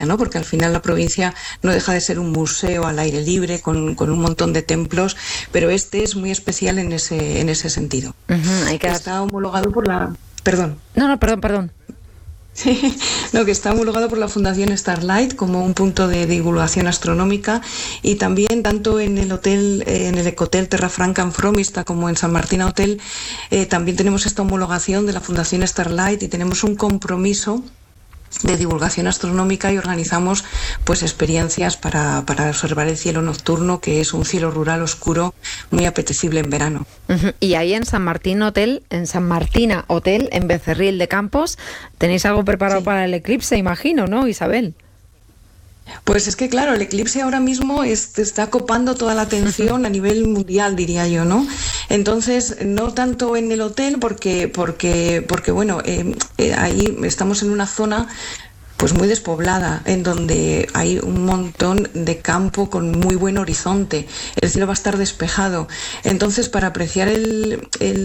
¿no? Porque al final la provincia no deja de ser un museo al aire libre con un montón de templos, pero este es muy especial en ese sentido. Está homologado por la... Perdón. Perdón. Sí, no, que está homologado por la Fundación Starlight como un punto de divulgación astronómica, y también tanto en el hotel, en el Ecotel Terra Franca en Fromista como en San Martín Hotel, también tenemos esta homologación de la Fundación Starlight y tenemos un compromiso de divulgación astronómica y organizamos pues experiencias para observar el cielo nocturno, que es un cielo rural oscuro muy apetecible en verano. Y ahí en San Martín Hotel, en Becerril de Campos, tenéis algo preparado para el eclipse, imagino, ¿no, Isabel? Pues es que claro, el eclipse ahora mismo está copando toda la atención a nivel mundial, diría yo, ¿no? Entonces, no tanto en el hotel, porque bueno, ahí estamos en una zona pues muy despoblada, en donde hay un montón de campo con muy buen horizonte. El cielo va a estar despejado. Entonces, para apreciar el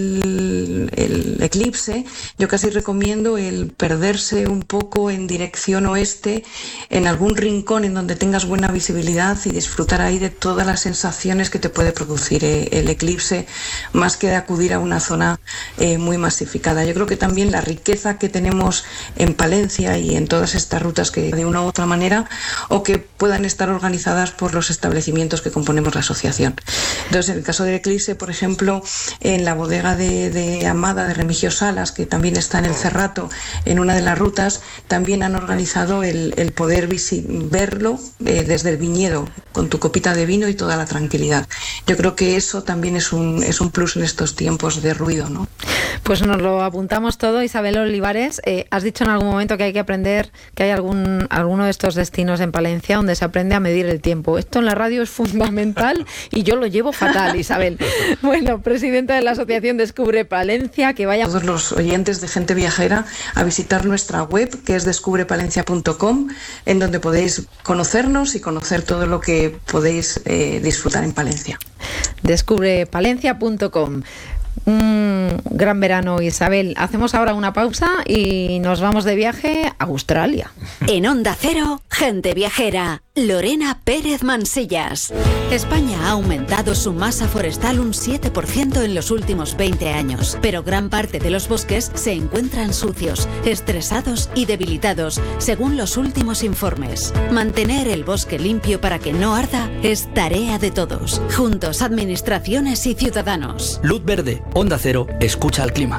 eclipse, yo casi recomiendo el perderse un poco en dirección oeste, en algún rincón en donde tengas buena visibilidad, y disfrutar ahí de todas las sensaciones que te puede producir el eclipse, más que de acudir a una zona muy masificada. Yo creo que también la riqueza que tenemos en Palencia y en todas estas rutas, que de una u otra manera, o que puedan estar organizadas por los establecimientos que componemos la asociación. Entonces, en el caso del eclipse, por ejemplo, en la bodega de Amada de Remigio Salas, que también está en el Cerrato, en una de las rutas, también han organizado el poder verlo desde el viñedo, con tu copita de vino y toda la tranquilidad. Yo creo que eso también es un plus en estos tiempos de ruido, ¿no? Pues nos lo apuntamos todo. Isabel Olivares, has dicho en algún momento que hay que aprender, que hay alguno de estos destinos en Palencia donde se aprende a medir el tiempo. Esto en la radio es fundamental y yo lo llevo fatal, Isabel. Bueno, presidenta de la Asociación Descubre Palencia, que vaya... Todos los oyentes de Gente Viajera a visitar nuestra web, que es descubrepalencia.com, en donde podéis conocernos y conocer todo lo que podéis disfrutar en Palencia. Descubrepalencia.com. Un gran verano, Isabel. Hacemos ahora una pausa y nos vamos de viaje a Australia. En Onda Cero, Gente Viajera, Lorena Pérez Mansillas. España ha aumentado su masa forestal un 7% en los últimos 20 años, pero gran parte de los bosques se encuentran sucios, estresados y debilitados, según los últimos informes. Mantener el bosque limpio para que no arda es tarea de todos. Juntos, administraciones y ciudadanos. Luz verde. Onda Cero, escucha al clima.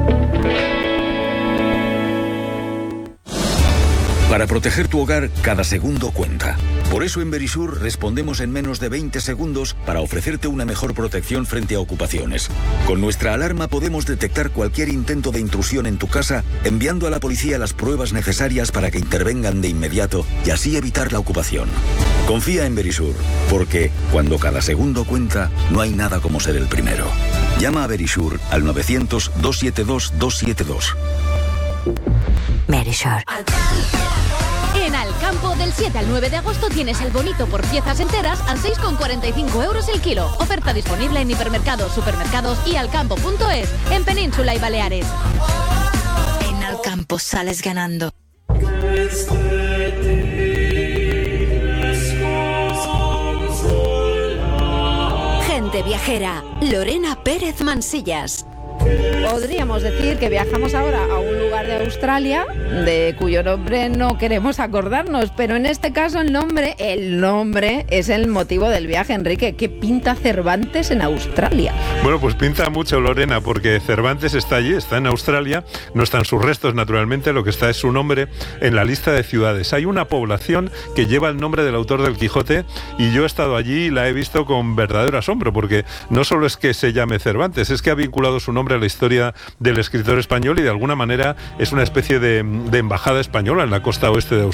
Para proteger tu hogar, cada segundo cuenta. Por eso en Verisur respondemos en menos de 20 segundos para ofrecerte una mejor protección frente a ocupaciones. Con nuestra alarma podemos detectar cualquier intento de intrusión en tu casa, enviando a la policía las pruebas necesarias para que intervengan de inmediato y así evitar la ocupación. Confía en Verisur, porque cuando cada segundo cuenta, no hay nada como ser el primero. Llama a Verisur al 900-272-272. Verisur. En Alcampo, del 7 al 9 de agosto tienes el bonito por piezas enteras al 6,45 euros el kilo. Oferta disponible en hipermercados, supermercados y alcampo.es, en Península y Baleares. En Alcampo sales ganando. Gente Viajera, Lorena Pérez Mansillas. Podríamos decir que viajamos ahora a un lugar de Australia de cuyo nombre no queremos acordarnos, pero en este caso el nombre es el motivo del viaje. Enrique, ¿qué pinta Cervantes en Australia? Bueno, pues pinta mucho, Lorena, porque Cervantes está allí, está en Australia, no están sus restos, naturalmente, lo que está es su nombre en la lista de ciudades. Hay una población que lleva el nombre del autor del Quijote y yo he estado allí y la he visto con verdadero asombro, porque no solo es que se llame Cervantes, es que ha vinculado su nombre a la historia del escritor español y de alguna manera es una especie de embajada española en la costa oeste de Australia.